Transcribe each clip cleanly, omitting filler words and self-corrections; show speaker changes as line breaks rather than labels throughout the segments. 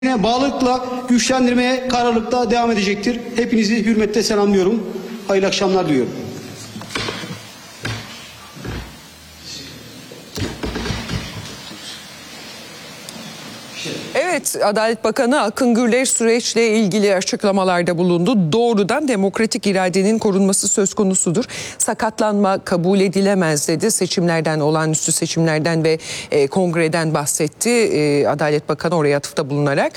bağlılıkla güçlendirmeye kararlılıkla devam edecektir. Hepinizi hürmetle selamlıyorum. Hayırlı akşamlar diliyorum.
Evet, Adalet Bakanı Akın Gürler süreçle ilgili açıklamalarda bulundu. Doğrudan demokratik iradenin korunması söz konusudur. Sakatlanma kabul edilemez dedi. Seçimlerden, olağanüstü seçimlerden ve kongreden bahsetti. Adalet Bakanı oraya atıfta bulunarak.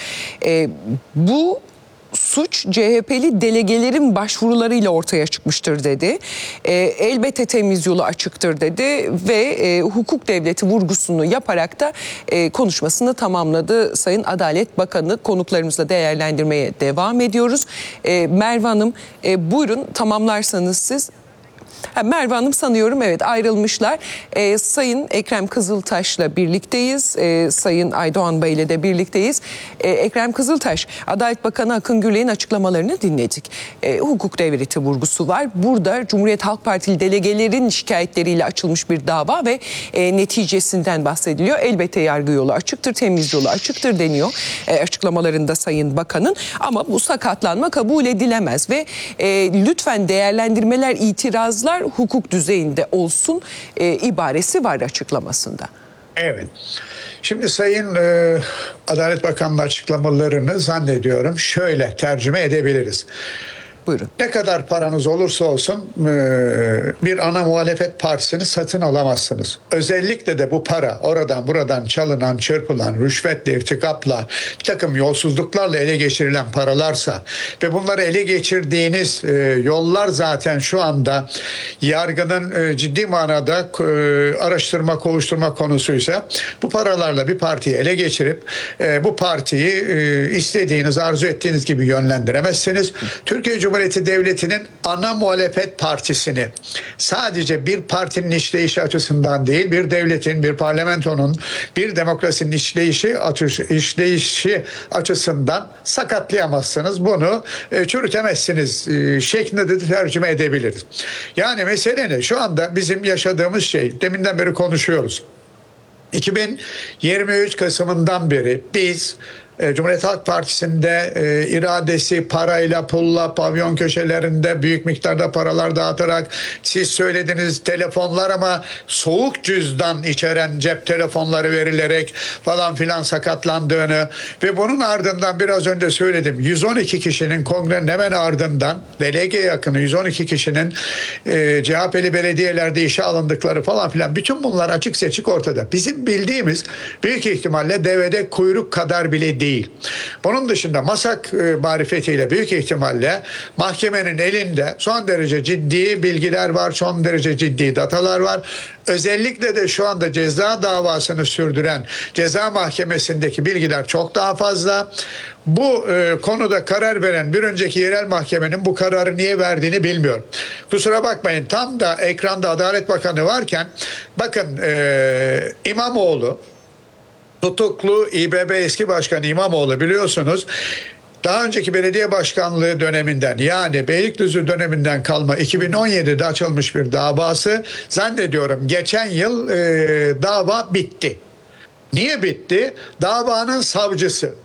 Bu suç CHP'li delegelerin başvurularıyla ortaya çıkmıştır dedi. Elbette temiz yolu açıktır dedi ve hukuk devleti vurgusunu yaparak da konuşmasını tamamladı. Sayın Adalet Bakanı, konuklarımızla değerlendirmeye devam ediyoruz. Merve Hanım, buyurun tamamlarsanız siz. Merve Hanım sanıyorum evet ayrılmışlar. Sayın Ekrem Kızıltaş'la birlikteyiz. Sayın Aydoğan Bey ile de birlikteyiz. Ekrem Kızıltaş, Adalet Bakanı Akın Gürler'in açıklamalarını dinledik. Hukuk devleti vurgusu var. Burada Cumhuriyet Halk Partili delegelerin şikayetleriyle açılmış bir dava ve neticesinden bahsediliyor. Elbette yargı yolu açıktır, temiz yolu açıktır deniyor açıklamalarında Sayın Bakan'ın. Ama bu sakatlanma kabul edilemez ve lütfen değerlendirmeler, itirazlar hukuk düzeyinde olsun ibaresi var açıklamasında.
Evet. Şimdi Sayın Adalet Bakanı'nın açıklamalarını zannediyorum şöyle tercüme edebiliriz.
Buyurun.
Ne kadar paranız olursa olsun bir ana muhalefet partisini satın alamazsınız. Özellikle de bu para oradan buradan çalınan, çırpılan, rüşvetle, irtikapla, bir takım yolsuzluklarla ele geçirilen paralarsa ve bunları ele geçirdiğiniz yollar zaten şu anda yargının ciddi manada araştırma, kovuşturma konusuysa bu paralarla bir partiyi ele geçirip bu partiyi istediğiniz, arzu ettiğiniz gibi yönlendiremezsiniz. Türkiye Cumhuriyeti Devleti'nin ana muhalefet partisini sadece bir partinin işleyişi açısından değil, bir devletin, bir parlamentonun, bir demokrasinin işleyişi açısından sakatlayamazsınız. Bunu çürütemezsiniz şeklinde de tercüme edebiliriz. Yani mesele ne? Şu anda bizim yaşadığımız şey, deminden beri konuşuyoruz. 2023 Kasım'ından beri biz Cumhuriyet Halk Partisi'nde iradesi parayla, pulla, pavyon köşelerinde büyük miktarda paralar dağıtarak, siz söylediniz telefonlar ama soğuk cüzdan içeren cep telefonları verilerek falan filan sakatlandığını ve bunun ardından biraz önce söyledim 112 kişinin kongrenin hemen ardından delege yakını 112 kişinin CHP'li belediyelerde işe alındıkları falan filan, bütün bunlar açık seçik ortada. Bizim bildiğimiz büyük ihtimalle devede kuyruk kadar bile değil. Bunun dışında MASAK marifetiyle büyük ihtimalle mahkemenin elinde son derece ciddi bilgiler var, son derece ciddi datalar var. Özellikle de şu anda ceza davasını sürdüren ceza mahkemesindeki bilgiler çok daha fazla. Bu konuda karar veren bir önceki yerel mahkemenin bu kararı niye verdiğini bilmiyorum. Kusura bakmayın, tam da ekranda Adalet Bakanı varken bakın İmamoğlu, tutuklu İBB eski başkanı İmamoğlu, biliyorsunuz daha önceki belediye başkanlığı döneminden, yani Beylikdüzü döneminden kalma 2017'de açılmış bir davası, zannediyorum geçen yıl dava bitti. Niye bitti? Davanın savcısı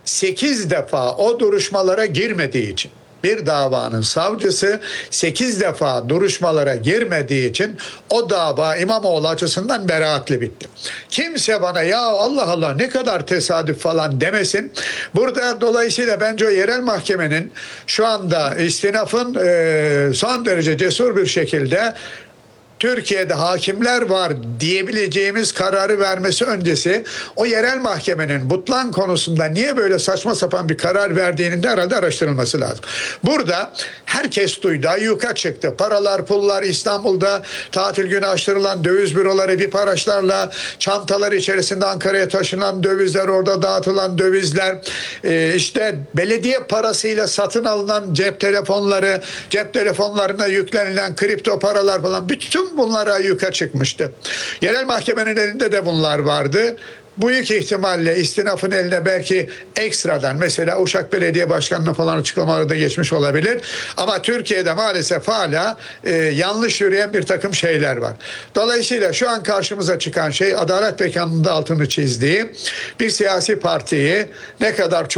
8 defa o duruşmalara girmediği için, bir davanın savcısı 8 defa duruşmalara girmediği için o dava İmamoğlu açısından beraatli bitti. Kimse bana ya Allah Allah ne kadar tesadüf falan demesin. Burada dolayısıyla bence o yerel mahkemenin şu anda istinafın son derece cesur bir şekilde Türkiye'de hakimler var diyebileceğimiz kararı vermesi öncesi o yerel mahkemenin Butlan konusunda niye böyle saçma sapan bir karar verdiğinin de herhalde araştırılması lazım. Burada herkes duydu, ayyuka çıktı. Paralar, pullar, İstanbul'da tatil günü açtırılan döviz büroları VIP araçlarla, çantalar içerisinde Ankara'ya taşınan dövizler, orada dağıtılan dövizler, işte belediye parasıyla satın alınan cep telefonları, cep telefonlarına yüklenilen kripto paralar falan, bütün bunlara ayyuka çıkmıştı. Yerel mahkemenin elinde de bunlar vardı. büyük ihtimalle istinafın eline belki ekstradan mesela Uşak Belediye Başkanı'nın falan açıklamaları da geçmiş olabilir. Ama Türkiye'de maalesef hala yanlış yürüyen bir takım şeyler var. Dolayısıyla şu an karşımıza çıkan şey Adalet Bakanı'nın da altını çizdiği bir siyasi partiyi ne kadar çok